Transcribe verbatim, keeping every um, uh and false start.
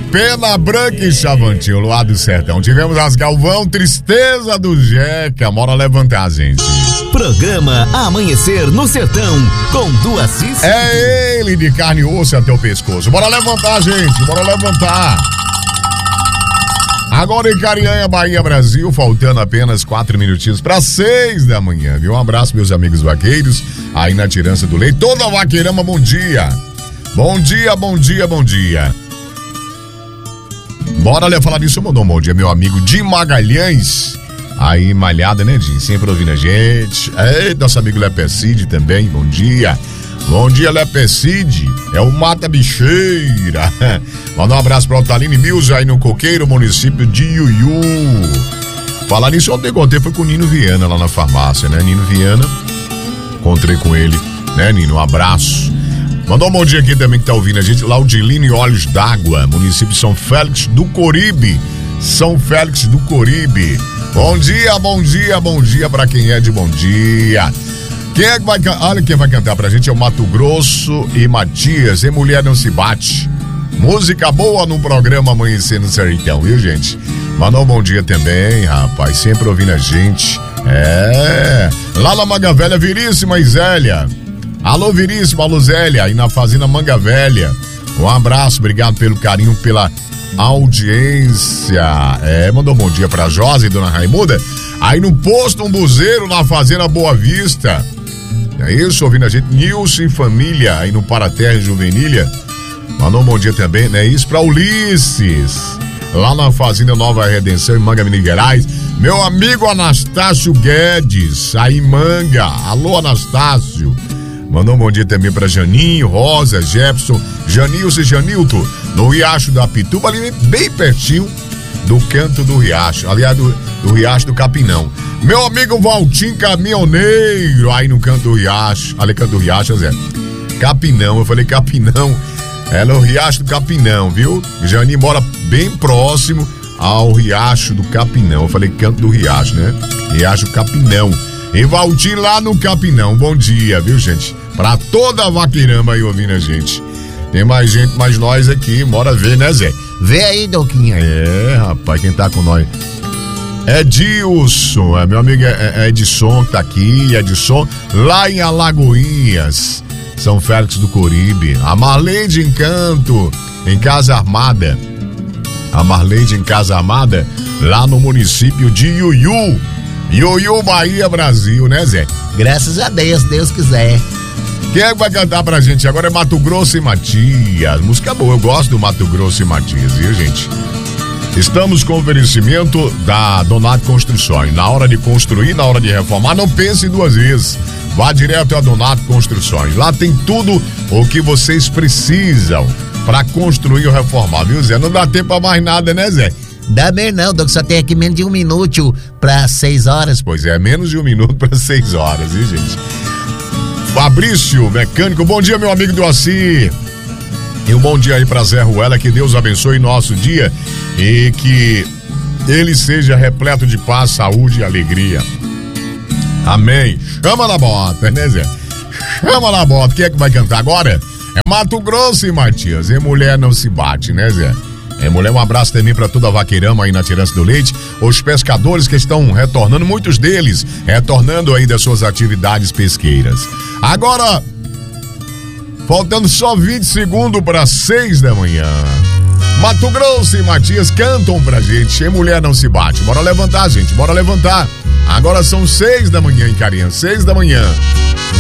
Pena Branca e Chavantinho, Luar do Sertão. Tivemos as Galvão, Tristeza do Jeca. Bora levantar, gente. Programa Amanhecer no Sertão, com Duaci. É ele, de carne e osso até o pescoço. Bora levantar, gente, bora levantar. Agora em Carianha, Bahia, Brasil, faltando apenas quatro minutinhos para seis da manhã, viu? Um abraço, meus amigos vaqueiros, aí na Tirança do Leite. Toda a vaqueirama, bom dia. Bom dia, bom dia, bom dia. Bora ler falar disso, mandou um bom dia, meu amigo de Magalhães. Aí, malhada, né, Jim? Sempre ouvindo a gente. Ei, nosso amigo Lepecide também, bom dia. Bom dia, Lepecide. É o Mata Bicheira. Manda um abraço pra Otaline Mills aí no Coqueiro, município de Iuiú. Falar nisso, ontem contei, foi com o Nino Viana lá na farmácia, né? Nino Viana, encontrei com ele, né, Nino? Um abraço. Mandou um bom dia aqui também que tá ouvindo a gente. Laudilino e Olhos d'Água, município de São Félix do Coribe. São Félix do Coribe. Bom dia, bom dia, bom dia pra quem é de bom dia. Quem é que vai cantar? Olha quem vai cantar pra gente é o Mato Grosso e Matias. E Mulher Não Se Bate. Música boa no programa Amanhecer no Sertão, viu, gente? Mandou um bom dia também, rapaz. Sempre ouvindo a gente. É. Lá na Manga Velha, Viríssima e Zélia. Alô, Viríssima, alô, Zélia. Aí na Fazenda Manga Velha. Um abraço, obrigado pelo carinho, pela audiência. É, mandou um bom dia pra Josi e Dona Raimunda. Aí no Posto Umbuzeiro, na Fazenda Boa Vista. É isso, ouvindo a gente. Nilson e família, aí no Paraterra e Juvenilha. Mandou um bom dia também, né? Isso pra Ulisses, lá na Fazenda Nova Redenção, em Manga, Minas Gerais. Meu amigo Anastácio Guedes, aí em Manga. Alô, Anastácio. Mandou um bom dia também pra Janinho, Rosa, Jefferson, Janilson e Janilton, no Riacho da Pituba, ali bem pertinho do canto do Riacho, aliás, do, do Riacho do Capinão. Meu amigo Valtim Caminhoneiro, aí no canto do Riacho, ali canto do Riacho, Zé. Capinão, eu falei Capinão, é no Riacho do Capinão, viu? Janinho mora bem próximo ao Riacho do Capinão, eu falei canto do Riacho, né? Riacho do Capinão. E Valtim lá no Capinão, bom dia, viu, gente? Pra toda a vaqueirama aí ouvindo a gente. Tem mais gente, mais nós aqui, bora ver, né, Zé? Vê aí, Doquinha. É, rapaz, quem tá com nós? Edilson, é, meu amigo é, é Edson que tá aqui, Edson, lá em Alagoinhas, São Félix do Coribe. A Marleide Encanto, em Casa Armada. A Marleide em Casa Armada, lá no município de Iuiú. Iuiú, Bahia, Brasil, né, Zé? Graças a Deus, Deus quiser. Quem é que vai cantar pra gente agora é Mato Grosso e Matias. Música boa, eu gosto do Mato Grosso e Matias, viu, gente? Estamos com o oferecimento da Donato Construções. Na hora de construir, na hora de reformar, não pense duas vezes. Vá direto a Donato Construções. Lá tem tudo o que vocês precisam pra construir ou reformar, viu, Zé? Não dá tempo pra mais nada, né, Zé? Dá mesmo não, Doc, só tem aqui menos de um minuto pra seis horas. Pois é, menos de um minuto pra seis horas, viu, gente? Fabrício, mecânico, bom dia, meu amigo Duaci. E um bom dia aí pra Zé Ruela, que Deus abençoe nosso dia e que ele seja repleto de paz, saúde e alegria. Amém. Chama na bota, né, Zé? Chama na bota. Quem é que vai cantar agora? É Mato Grosso e Matias. E Mulher Não Se Bate, né, Zé? É, mulher, um abraço também para toda a vaqueirama aí na Tirança do Leite, os pescadores que estão retornando, muitos deles retornando aí das suas atividades pesqueiras. Agora, faltando só vinte segundos para seis da manhã. Mato Grosso e Matias cantam pra gente, e Mulher Não Se Bate. Bora levantar, gente, bora levantar. Agora são seis da manhã em Carinha, seis da manhã.